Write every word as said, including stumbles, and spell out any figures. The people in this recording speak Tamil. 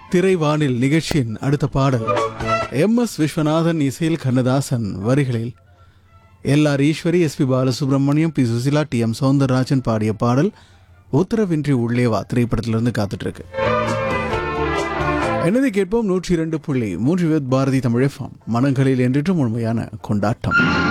திரைவானில் நிகழ்ச்சியின் அடுத்த பாடல் எம் எஸ் விஸ்வநாதன் இசையில் கண்ணதாசன் வரிகளில் L R Eswari, S B Balasubramaniam, B Susheela, D M Soundararajan பாடிய பாடல் உத்தரவின்றி உள்ளேவா திரைப்படத்திலிருந்து காத்துட்டு இருக்கு. என்னதை கேட்போம். நூற்றி இரண்டு புள்ளி மூன்று பாரதி தமிழ் எஃப்எம் மனங்களில் என்றும் உண்மையான கொண்டாட்டம்.